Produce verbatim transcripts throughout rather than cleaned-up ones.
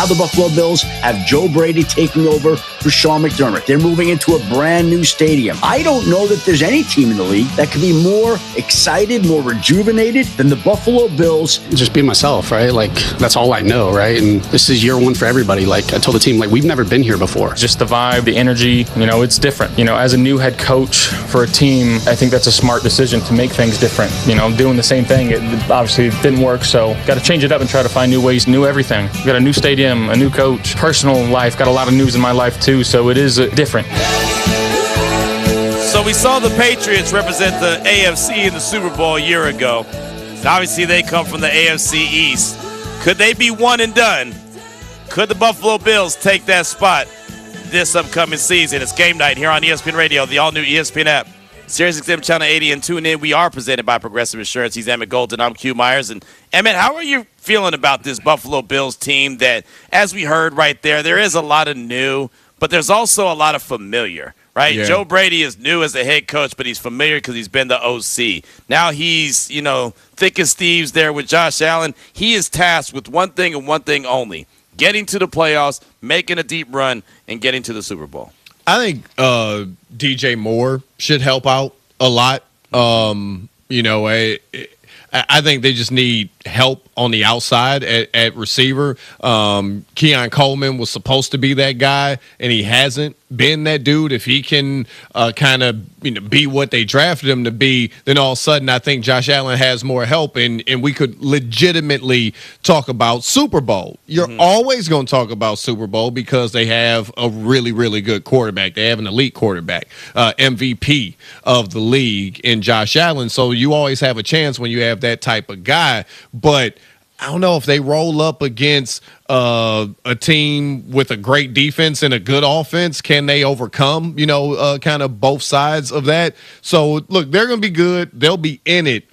Now the Buffalo Bills have Joe Brady taking over for Sean McDermott. They're moving into a brand new stadium. I don't know that there's any team in the league that could be more excited, more rejuvenated than the Buffalo Bills. Just be myself, right? Like, that's all I know, right? And this is year one for everybody. Like, I told the team, like, we've never been here before. Just the vibe, the energy, you know, it's different. You know, as a new head coach for a team, I think that's a smart decision to make things different. You know, doing the same thing, it obviously didn't work, so got to change it up and try to find new ways, new everything. We got a new stadium, a new coach, personal life, got a lot of news in my life too, so it is different. So we saw the Patriots represent the A F C in the Super Bowl a year ago. So obviously they come from the A F C East. Could they be one and done? Could the Buffalo Bills take that spot this upcoming season? It's game night here on E S P N Radio, the all-new E S P N app, Sirius X M Channel eighty, and tune in. We are presented by Progressive Insurance. He's Emmett Golden. I'm Q Myers. And Emmett, how are you feeling about this Buffalo Bills team that, as we heard right there, there is a lot of new, but there's also a lot of familiar, right? Yeah. Joe Brady is new as a head coach, but he's familiar because he's been the O C. Now he's, you know, thick as thieves there with Josh Allen. He is tasked with one thing and one thing only, getting to the playoffs, making a deep run, and getting to the Super Bowl. I think uh, D J Moore should help out a lot. Um, you know, I, I think they just need help on the outside at, at receiver. Um, Keon Coleman was supposed to be that guy, and he hasn't been that dude. If he can uh, kind of you know be what they drafted him to be, then all of a sudden I think Josh Allen has more help, and, and we could legitimately talk about Super Bowl. You're mm-hmm. always going to talk about Super Bowl because they have a really, really good quarterback. They have an elite quarterback, uh, M V P of the league in Josh Allen. So you always have a chance when you have that type of guy. But I don't know if they roll up against uh, a team with a great defense and a good offense. Can they overcome, you know, uh, kind of both sides of that? So, look, they're going to be good. They'll be in it.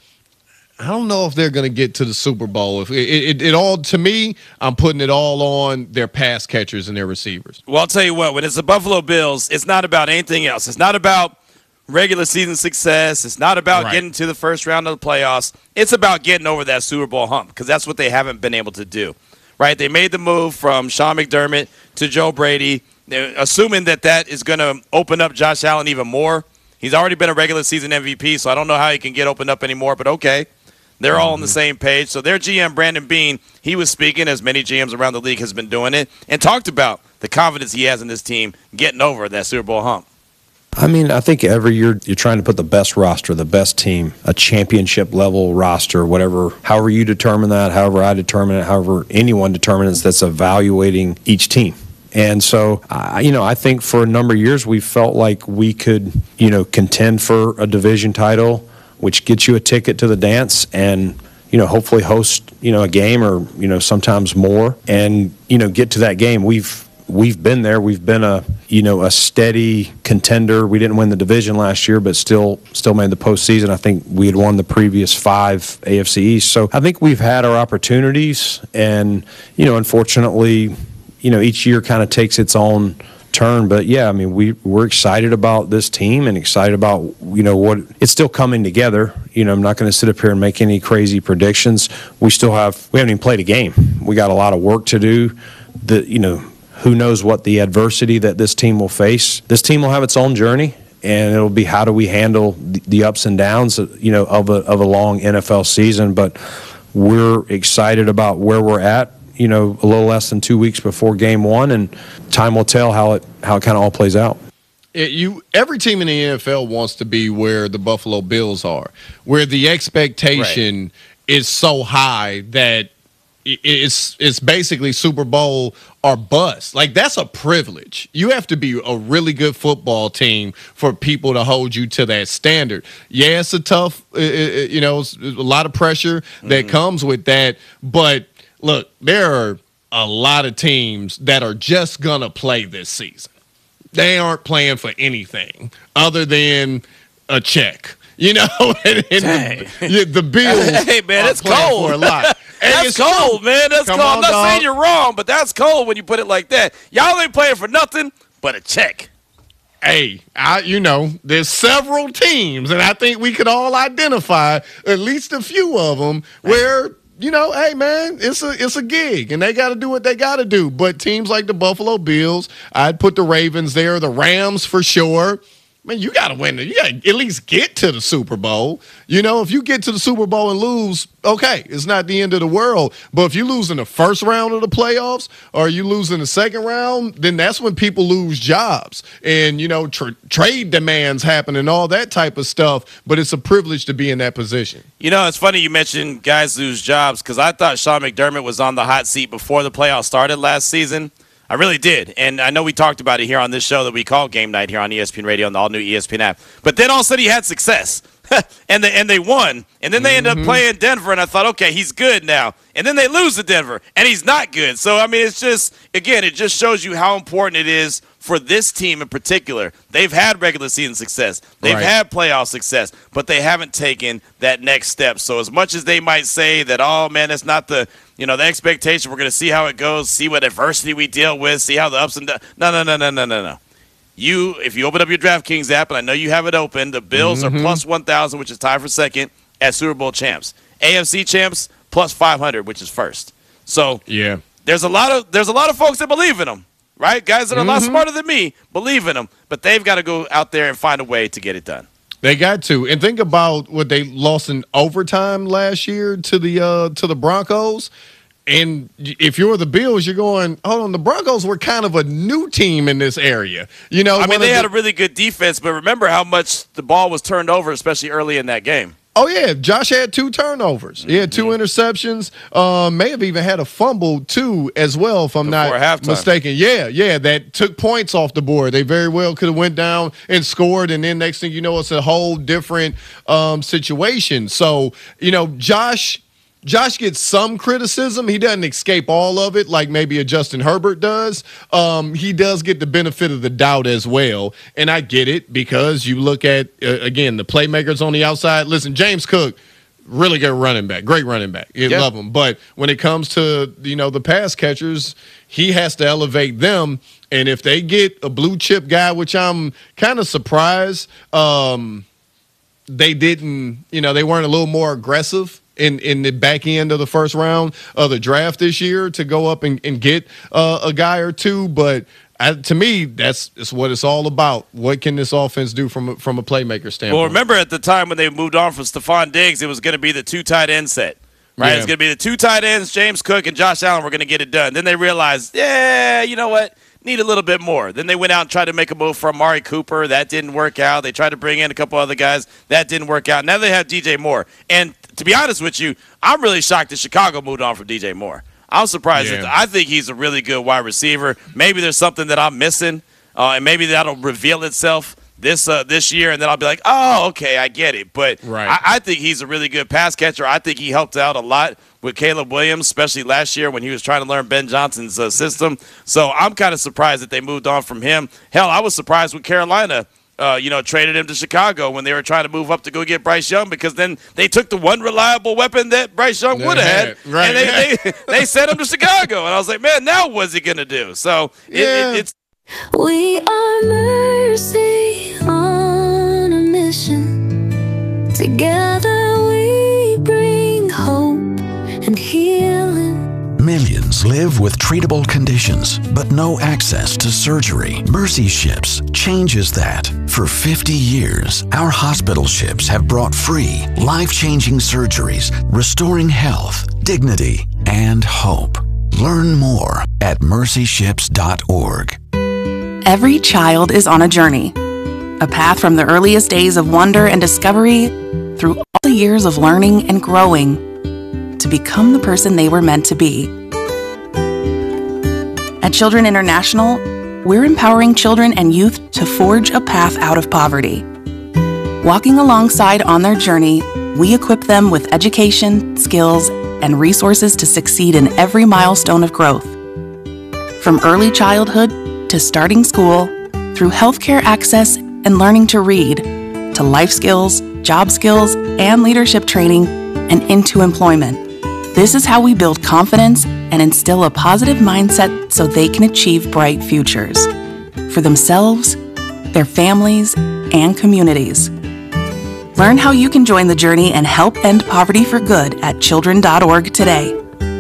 I don't know if they're going to get to the Super Bowl. If it, it, it all, to me, I'm putting it all on their pass catchers and their receivers. Well, I'll tell you what, when it's the Buffalo Bills, it's not about anything else. It's not about regular season success. It's not about right. getting to the first round of the playoffs. It's about getting over that Super Bowl hump because that's what they haven't been able to do, right? They made the move from Sean McDermott to Joe Brady, they're assuming that that is going to open up Josh Allen even more. He's already been a regular season M V P, so I don't know how he can get opened up anymore, but okay. They're all on the same page. So their G M, Brandon Beane, he was speaking, as many G Ms around the league has been doing it, and talked about the confidence he has in this team getting over that Super Bowl hump. I mean, I think every year you're trying to put the best roster, the best team, a championship level roster, whatever, however you determine that, however I determine it, however anyone determines that's evaluating each team. And so, uh, you know, I think for a number of years we felt like we could, you know, contend for a division title, which gets you a ticket to the dance and, you know, hopefully host, you know, a game or, you know, sometimes more and, you know, get to that game. We've We've been there. We've been a, you know, a steady contender. We didn't win the division last year, but still still made the postseason. I think we had won the previous five A F C East. So I think we've had our opportunities. And, you know, unfortunately, you know, each year kind of takes its own turn. But, yeah, I mean, we, we're excited about this team and excited about, you know, what it's still coming together. You know, I'm not going to sit up here and make any crazy predictions. We still have – we haven't even played a game. We got a lot of work to do. The, you know, who knows what the adversity that this team will face. This team will have its own journey, and it'll be how do we handle the ups and downs, you know, of a of a long N F L season. But we're excited about where we're at, you know, a little less than two weeks before game one, and time will tell how it how it kind of all plays out. It, you every team in the N F L wants to be where the Buffalo Bills are, where the expectation right. is so high that it's it's basically Super Bowl or bust. Like, that's a privilege. You have to be a really good football team for people to hold you to that standard. Yeah, it's a tough, uh, you know, it's a lot of pressure that mm-hmm. comes with that. But look, there are a lot of teams that are just gonna play this season. They aren't playing for anything other than a check. You know, and, and the, the Bills. Hey man, it's cold. For a lot. That's cold, true. man. That's Come cold. on, I'm not dog. saying you're wrong, but that's cold when you put it like that. Y'all ain't playing for nothing but a check. Hey, I, you know, there's several teams, and I think we could all identify at least a few of them where you know, hey man, it's a it's a gig, and they got to do what they got to do. But teams like the Buffalo Bills, I'd put the Ravens there, the Rams for sure. Man, you got to win. You got to at least get to the Super Bowl. You know, if you get to the Super Bowl and lose, okay, it's not the end of the world. But if you lose in the first round of the playoffs or you lose in the second round, then that's when people lose jobs. And, you know, tra- trade demands happen and all that type of stuff. But it's a privilege to be in that position. You know, it's funny you mentioned guys lose jobs because I thought Sean McDermott was on the hot seat before the playoffs started last season. I really did. And I know we talked about it here on this show that we call Game Night here on E S P N Radio and the all-new E S P N app. But then all of a sudden he had success, and, they, and they won. And then they mm-hmm. ended up playing Denver, and I thought, okay, he's good now. And then they lose to Denver, and he's not good. So, I mean, it's just, again, it just shows you how important it is for this team in particular. They've had regular season success. They've right. had playoff success, but they haven't taken that next step. So as much as they might say that, oh, man, that's not the – you know, the expectation, we're going to see how it goes, see what adversity we deal with, see how the ups and downs. No, no, no, no, no, no, no. You, if you open up your DraftKings app, and I know you have it open, the Bills mm-hmm. are plus one thousand, which is tied for second, as Super Bowl champs. A F C champs, plus five hundred, which is first. So yeah, there's a lot of there's a lot of folks that believe in them, right? Guys that are mm-hmm. a lot smarter than me believe in them, but they've got to go out there and find a way to get it done. They got to. And think about what they lost in overtime last year to the uh, to the Broncos. And if you're the Bills, you're going, hold on, the Broncos were kind of a new team in this area. You know, I mean, they the, had a really good defense, but remember how much the ball was turned over, especially early in that game. Oh, yeah. Josh had two turnovers. He had two mm-hmm. interceptions. Uh, may have even had a fumble, too, as well, if I'm Before not halftime. mistaken. Yeah, yeah, that took points off the board. They very well could have went down and scored, and then next thing you know, it's a whole different um, situation. So, you know, Josh – Josh gets some criticism. He doesn't escape all of it like maybe a Justin Herbert does. Um, he does get the benefit of the doubt as well. And I get it because you look at, uh, again, the playmakers on the outside. Listen, James Cook, really good running back, great running back. You yeah. love him. But when it comes to, you know, the pass catchers, he has to elevate them. And if they get a blue chip guy, which I'm kind of surprised um, they didn't, you know, they weren't a little more aggressive in, in the back end of the first round of the draft this year to go up and, and get uh, a guy or two. But I, to me, that's, that's what it's all about. What can this offense do from a, from a playmaker standpoint? Well, remember at the time when they moved on from Stephon Diggs, it was going to be the two tight end set. Right? Yeah. It's going to be the two tight ends, James Cook and Josh Allen. We're going to get it done. Then they realized, yeah, you know what? Need a little bit more. Then they went out and tried to make a move for Amari Cooper. That didn't work out. They tried to bring in a couple other guys. That didn't work out. Now they have D J Moore. And to be honest with you, I'm really shocked that Chicago moved on from D J Moore. I'm surprised. Yeah. That I think he's a really good wide receiver. Maybe there's something that I'm missing, uh, and maybe that'll reveal itself this uh, this year, and then I'll be like, oh, okay, I get it. But right. I, I think he's a really good pass catcher. I think he helped out a lot with Caleb Williams, especially last year when he was trying to learn Ben Johnson's uh, system. So I'm kind of surprised that they moved on from him. Hell, I was surprised when Carolina, uh, you know, traded him to Chicago when they were trying to move up to go get Bryce Young, because then they took the one reliable weapon that Bryce Young would have had, right. and they, they, they sent him to Chicago. And I was like, man, now what's he going to do? So it, yeah. it, it's. We are Mercy on a mission. Together we bring hope and healing. Millions live with treatable conditions, but no access to surgery. Mercy Ships changes that. For fifty years, our hospital ships have brought free, life-changing surgeries, restoring health, dignity, and hope. Learn more at mercy ships dot org. Every child is on a journey, a path from the earliest days of wonder and discovery through all the years of learning and growing to become the person they were meant to be. At Children International, we're empowering children and youth to forge a path out of poverty. Walking alongside on their journey, we equip them with education, skills, and resources to succeed in every milestone of growth. From early childhood to starting school, through healthcare access and learning to read, to life skills, job skills, and leadership training, and into employment. This is how we build confidence and instill a positive mindset so they can achieve bright futures for themselves, their families, and communities. Learn how you can join the journey and help end poverty for good at children dot org today.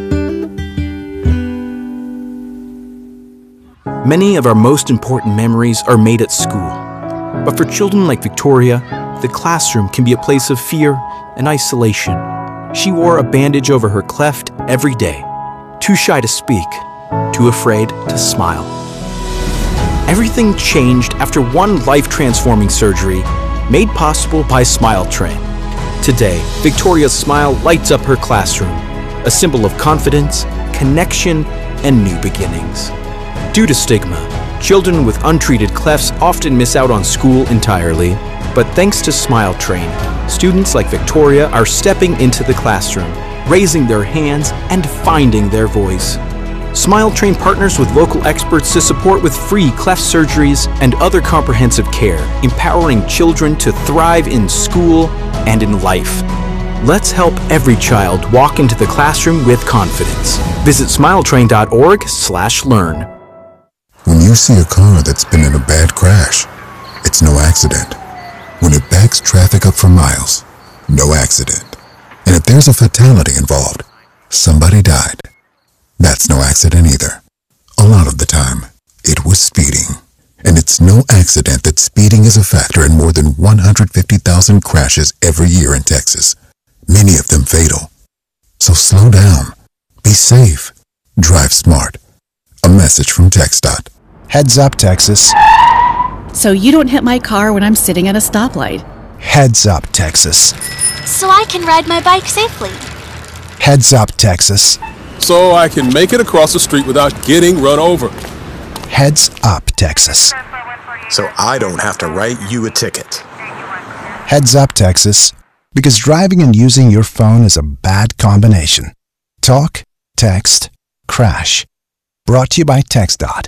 Many of our most important memories are made at school. But for children like Victoria, the classroom can be a place of fear and isolation. She wore a bandage over her cleft every day, too shy to speak, too afraid to smile. Everything changed after one life-transforming surgery made possible by Smile Train. Today, Victoria's smile lights up her classroom, a symbol of confidence, connection, and new beginnings. Due to stigma, children with untreated clefts often miss out on school entirely, but thanks to Smile Train, students like Victoria are stepping into the classroom, raising their hands, and finding their voice. Smile Train partners with local experts to support with free cleft surgeries and other comprehensive care, empowering children to thrive in school and in life. Let's help every child walk into the classroom with confidence. Visit smile train dot org slash learn. When you see a car that's been in a bad crash, it's no accident. When it backs traffic up for miles, no accident. And if there's a fatality involved, somebody died. That's no accident either. A lot of the time, it was speeding. And it's no accident that speeding is a factor in more than one hundred fifty thousand crashes every year in Texas, many of them fatal. So slow down, be safe, drive smart. A message from TxDOT. Heads up, Texas. So you don't hit my car when I'm sitting at a stoplight. Heads up, Texas. So I can ride my bike safely. Heads up, Texas. So I can make it across the street without getting run over. Heads up, Texas. So I don't have to write you a ticket. Heads up, Texas. Because driving and using your phone is a bad combination. Talk, text, crash. Brought to you by TxDOT.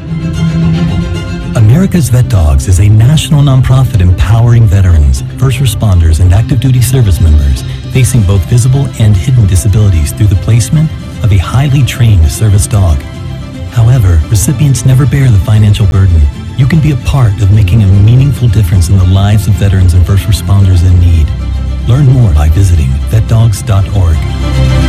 America's Vet Dogs is a national nonprofit empowering veterans, first responders, and active duty service members facing both visible and hidden disabilities through the placement of a highly trained service dog. However, recipients never bear the financial burden. You can be a part of making a meaningful difference in the lives of veterans and first responders in need. Learn more by visiting vet dogs dot org.